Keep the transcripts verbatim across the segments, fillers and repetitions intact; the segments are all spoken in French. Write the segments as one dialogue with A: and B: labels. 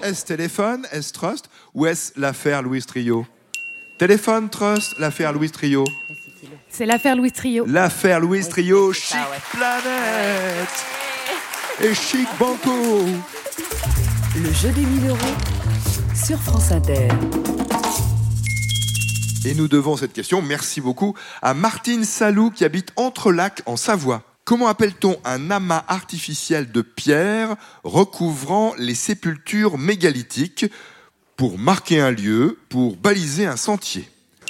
A: Est-ce téléphone, est-ce trust ou est-ce l'affaire Louis Trio? Téléphone, trust, l'affaire Louis Trio.
B: C'est l'affaire Louis Trio.
A: L'affaire Louis Trio, Chic Planète et Chic Banco.
C: Le jeu des mille euros sur France Inter.
A: Et nous devons cette question, merci beaucoup, à Martine Salou qui habite Entrelacs en Savoie. Comment appelle-t-on un amas artificiel de pierres recouvrant les sépultures mégalithiques pour marquer un lieu, pour baliser un sentier?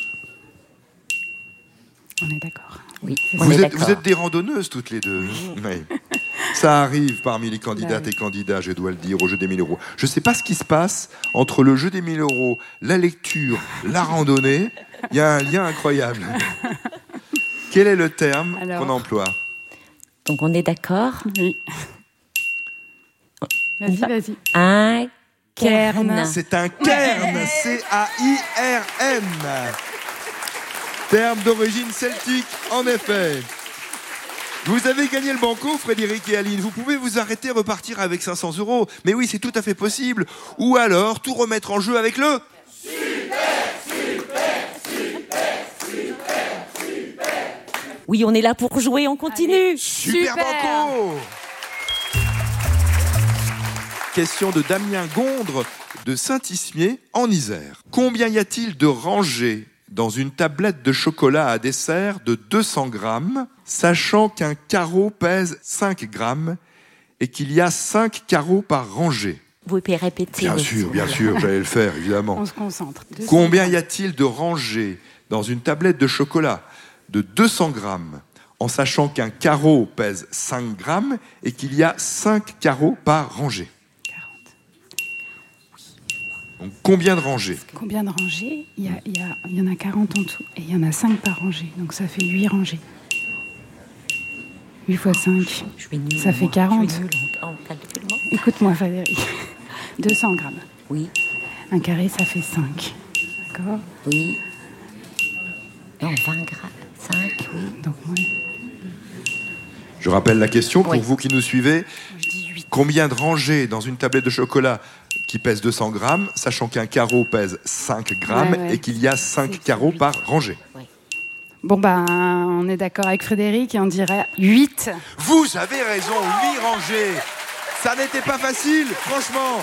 B: On est d'accord.
D: Oui,
A: vous, êtes, d'accord. Vous êtes des randonneuses toutes les deux. Oui. Ça arrive parmi les candidates bah oui. et candidats, je dois le dire, au jeu des mille euros. Je ne sais pas ce qui se passe entre le jeu des mille euros, la lecture, la randonnée. Il y a un lien incroyable. Quel est le terme Alors, qu'on emploie?
D: Donc on est d'accord?
B: Oui. Vas-y, vas-y.
D: Un cairn.
A: C'est un cairn, C A I R N. Terme d'origine celtique, en effet. Vous avez gagné le banco, Frédéric et Aline. Vous pouvez vous arrêter, repartir avec cinq cents euros. Mais oui, c'est tout à fait possible. Ou alors, tout remettre en jeu avec le...
E: Super, super, super, super, super.
D: Oui, on est là pour jouer, on continue.
A: Allez. Super, super banco. Question de Damien Gondre de Saint-Ismier, en Isère. Combien y a-t-il de rangées dans une tablette de chocolat à dessert de deux cents grammes, sachant qu'un carreau pèse cinq grammes et qu'il y a cinq carreaux par rangée?
D: Vous pouvez répéter.
A: Bien sûr, bien sûr, j'allais le faire, évidemment.
B: On se concentre.
A: Combien y a-t-il de rangées dans une tablette de chocolat de deux cents grammes, en sachant qu'un carreau pèse cinq grammes et qu'il y a cinq carreaux par rangée? Donc, combien de rangées?
B: Combien de rangées? Il y, a, il, y a, il y en a quarante en tout. Et il y en a cinq par rangée. Donc ça fait huit rangées. huit fois cinq.
D: Je vais nul,
B: ça fait
D: moi.
B: quarante.
D: Je vais nul en calculement.
B: Écoute-moi, Frédéric. deux cents grammes.
D: Oui.
B: Un carré, ça fait cinq. D'accord?
D: Oui. Non, vingt grammes. cinq, oui.
B: Donc, oui.
A: Je rappelle la question pour
D: oui.
A: vous qui nous suivez.
B: Je dis huit.
A: Combien de rangées dans une tablette de chocolat qui pèse deux cents grammes, sachant qu'un carreau pèse cinq grammes ouais, ouais. et qu'il y a cinq carreaux huit. Par rangée? Ouais.
B: Bon, ben, on est d'accord avec Frédéric et on dirait huit.
A: Vous avez raison, huit rangées. Ça n'était pas facile, franchement.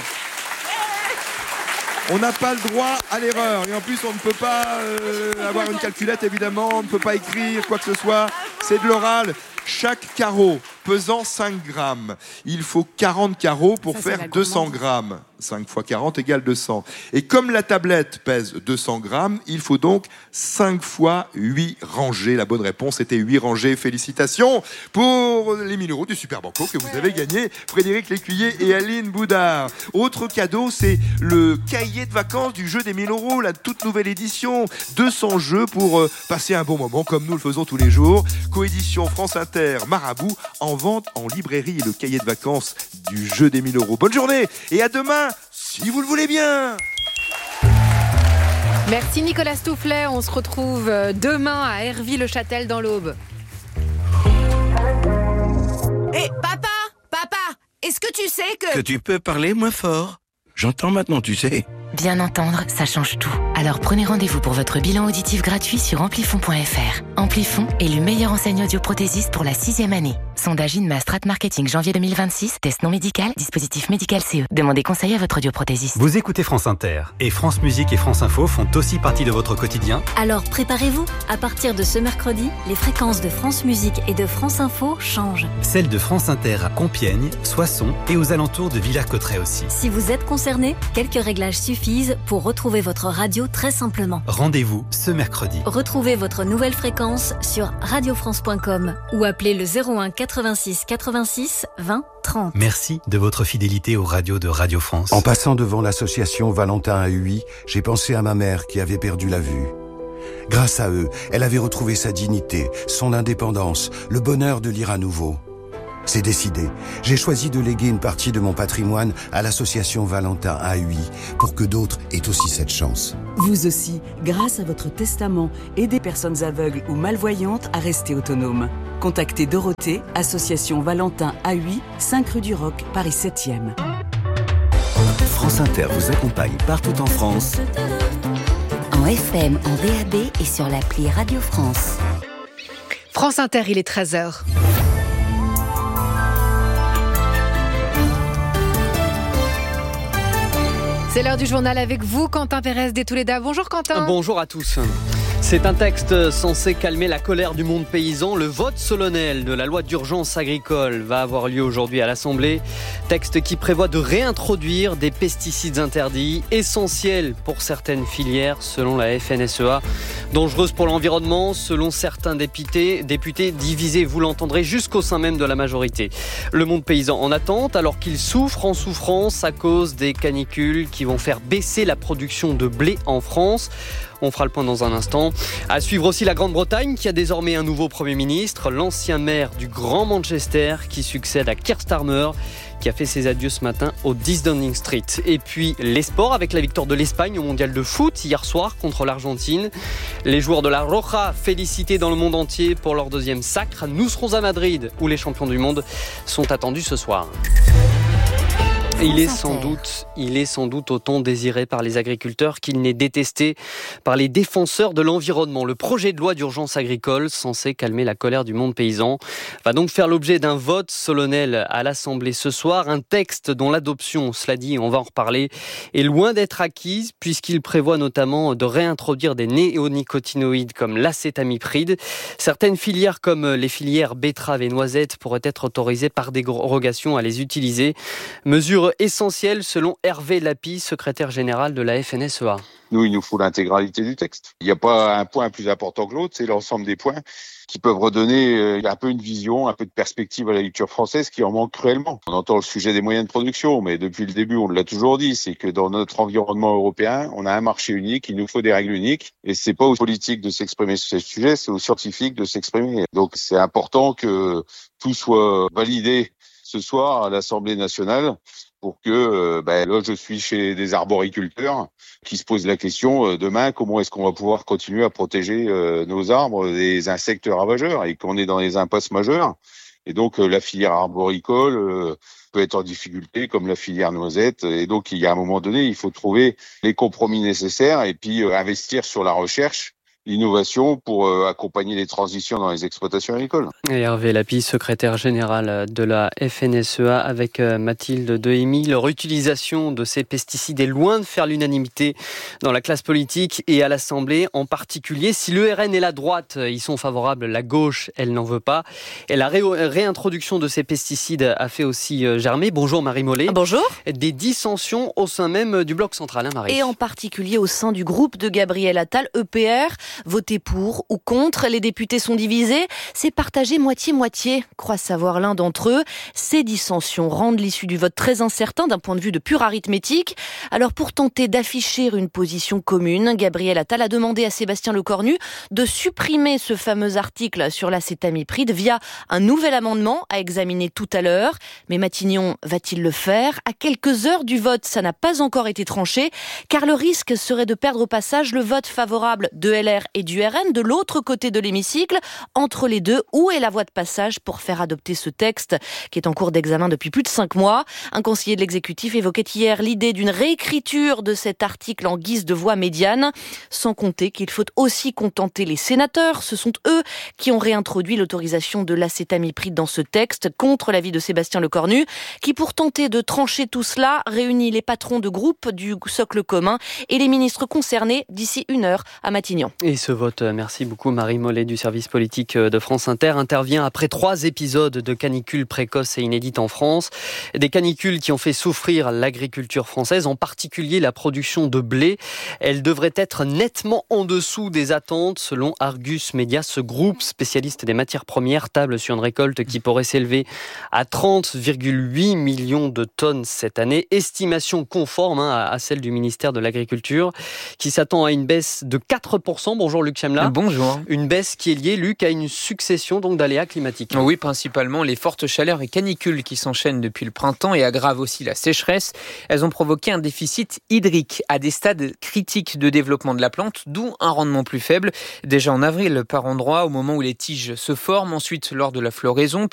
A: On n'a pas le droit à l'erreur. Et en plus, on ne peut pas euh, avoir une calculette, évidemment. On ne peut pas écrire quoi que ce soit. C'est de l'oral. Chaque carreau pesant cinq grammes. Il faut quarante carreaux pour Ça, faire deux cents grammes. cinq fois quarante égale deux cents. Et comme la tablette pèse deux cents grammes, il faut donc cinq fois huit rangées. La bonne réponse était huit rangées. Félicitations pour les mille euros du Super Banco que vous avez gagné, Frédéric Lécuyer et Aline Boudard. Autre cadeau, c'est le cahier de vacances du jeu des mille euros, la toute nouvelle édition. deux cents jeux pour euh, passer un bon moment comme nous le faisons tous les jours. Coédition France Inter, Marabout, en vente en librairie, le cahier de vacances du jeu des mille euros. Bonne journée et à demain, si vous le voulez bien.
F: Merci Nicolas Stoufflet, on se retrouve demain à Hervy-le-Châtel dans l'Aube.
G: Hé, hey, papa, papa, est-ce que tu sais que...
H: Que tu peux parler moins fort? J'entends maintenant, tu sais.
I: Bien entendre, ça change tout. Alors prenez rendez-vous pour votre bilan auditif gratuit sur amplifon point f r. Amplifon, élu meilleure enseigne audioprothésiste pour la sixième année. Sondage Inma Strat Marketing janvier deux mille vingt-six, test non médical, dispositif médical C E. Demandez conseil à votre audioprothésiste.
J: Vous écoutez France Inter, et France Musique et France Info font aussi partie de votre quotidien.
K: Alors préparez-vous, à partir de ce mercredi, les fréquences de France Musique et de France Info changent.
J: Celles de France Inter à Compiègne, Soissons et aux alentours de Villers-Cotterêts aussi.
K: Si vous êtes concerné, quelques réglages suffisent pour retrouver votre radio très simplement.
J: Rendez-vous ce mercredi.
K: Retrouvez votre nouvelle fréquence sur radio france point com ou appelez le zéro un quatre-vingt-six quatre-vingt-six vingt trente.
J: Merci de votre fidélité aux radios de Radio France.
L: En passant devant l'association Valentin à Huy, j'ai pensé à ma mère qui avait perdu la vue. Grâce à eux, elle avait retrouvé sa dignité, son indépendance, le bonheur de lire à nouveau. C'est décidé. J'ai choisi de léguer une partie de mon patrimoine à l'association Valentin à Huy pour que d'autres aient aussi cette chance.
C: Vous aussi, grâce à votre testament, aidez personnes aveugles ou malvoyantes à rester autonomes. Contactez Dorothée, association Valentin à Huy, cinq rue du Roc, Paris septième.
J: France Inter vous accompagne partout en France.
D: En F M, en D A B et sur l'appli Radio France.
F: France Inter, il est treize heures. C'est l'heure du journal avec vous, Quentin Pérez des Touleda. Bonjour Quentin.
M: Bonjour à tous. C'est un texte censé calmer la colère du monde paysan. Le vote solennel de la loi d'urgence agricole va avoir lieu aujourd'hui à l'Assemblée. Texte qui prévoit de réintroduire des pesticides interdits, essentiels pour certaines filières selon la F N S E A. Dangereuse pour l'environnement selon certains députés, députés divisés, vous l'entendrez, jusqu'au sein même de la majorité. Le monde paysan en attente alors qu'il souffre en souffrance à cause des canicules qui vont faire baisser la production de blé en France. On fera le point dans un instant. À suivre aussi la Grande-Bretagne qui a désormais un nouveau Premier ministre, l'ancien maire du Grand Manchester qui succède à Keir Starmer, qui a fait ses adieux ce matin au dix Downing Street. Et puis les sports avec la victoire de l'Espagne au mondial de foot hier soir contre l'Argentine. Les joueurs de la Roja félicités dans le monde entier pour leur deuxième sacre. Nous serons à Madrid où les champions du monde sont attendus ce soir. Il est sans doute, il est sans doute autant désiré par les agriculteurs qu'il n'est détesté par les défenseurs de l'environnement. Le projet de loi d'urgence agricole, censé calmer la colère du monde paysan, va donc faire l'objet d'un vote solennel à l'Assemblée ce soir. Un texte dont l'adoption, cela dit, on va en reparler, est loin d'être acquise puisqu'il prévoit notamment de réintroduire des néonicotinoïdes comme l'acétamipride. Certaines filières comme les filières betteraves et noisettes pourraient être autorisées par dérogation à les utiliser. Mesure essentiel selon Hervé Lapie, secrétaire général de la F N S E A.
N: Nous, il nous faut l'intégralité du texte. Il n'y a pas un point plus important que l'autre, c'est l'ensemble des points qui peuvent redonner un peu une vision, un peu de perspective à l'agriculture française qui en manque cruellement. On entend le sujet des moyens de production, mais depuis le début, on l'a toujours dit, c'est que dans notre environnement européen, on a un marché unique, il nous faut des règles uniques, et c'est pas aux politiques de s'exprimer sur ce sujet, c'est aux scientifiques de s'exprimer. Donc c'est important que tout soit validé ce soir à l'Assemblée nationale pour que, euh, ben, là, je suis chez des arboriculteurs qui se posent la question, euh, demain, comment est-ce qu'on va pouvoir continuer à protéger euh, nos arbres des insectes ravageurs et qu'on est dans les impasses majeures. Et donc, euh, la filière arboricole euh, peut être en difficulté, comme la filière noisette. Et donc, il y a un moment donné, il faut trouver les compromis nécessaires et puis euh, investir sur la recherche, l'innovation pour euh, accompagner les transitions dans les exploitations agricoles.
M: Et Hervé Lapie, secrétaire général de la F N S E A avec Mathilde Dehemy. Leur utilisation de ces pesticides est loin de faire l'unanimité dans la classe politique et à l'Assemblée en particulier. Si l'E R N et la droite y sont favorables, la gauche, elle n'en veut pas. Et la ré- réintroduction de ces pesticides a fait aussi germer. Bonjour Marie Mollet.
O: Bonjour.
M: Des dissensions au sein même du bloc central, hein, Marie.
O: Et en particulier au sein du groupe de Gabriel Attal, E P R. Voter pour ou contre, les députés sont divisés. C'est partagé moitié-moitié, croit savoir l'un d'entre eux. Ces dissensions rendent l'issue du vote très incertain d'un point de vue de pure arithmétique. Alors pour tenter d'afficher une position commune, Gabriel Attal a demandé à Sébastien Lecornu de supprimer ce fameux article sur l'acétamipride via un nouvel amendement à examiner tout à l'heure. Mais Matignon va-t-il le faire ? À quelques heures du vote, ça n'a pas encore été tranché, car le risque serait de perdre au passage le vote favorable de L R et du R N de l'autre côté de l'hémicycle. Entre les deux, où est la voie de passage pour faire adopter ce texte qui est en cours d'examen depuis plus de cinq mois ? Un conseiller de l'exécutif évoquait hier l'idée d'une réécriture de cet article en guise de voie médiane, sans compter qu'il faut aussi contenter les sénateurs. Ce sont eux qui ont réintroduit l'autorisation de l'acétamipride dans ce texte, contre l'avis de Sébastien Lecornu, qui pour tenter de trancher tout cela, réunit les patrons de groupe du socle commun et les ministres concernés d'ici une heure à Matignon.
M: Et ce vote, merci beaucoup Marie Mollet du service politique de France Inter, intervient après trois épisodes de canicules précoces et inédites en France. Des canicules qui ont fait souffrir l'agriculture française, en particulier la production de blé. Elle devrait être nettement en dessous des attentes selon Argus Media. Ce groupe spécialiste des matières premières table sur une récolte qui pourrait s'élever à trente virgule huit millions de tonnes cette année. Estimation conforme hein, à celle du ministère de l'Agriculture qui s'attend à une baisse de quatre pour cent. Bonjour Luc Chemla.
P: Bonjour.
M: Une baisse qui est liée, Luc, à une succession donc d'aléas climatiques.
P: Oui, principalement les fortes chaleurs et canicules qui s'enchaînent depuis le printemps et aggravent aussi la sécheresse. Elles ont provoqué un déficit hydrique à des stades critiques de développement de la plante, d'où un rendement plus faible. Déjà en avril par endroit, au moment où les tiges se forment, ensuite lors de la floraison,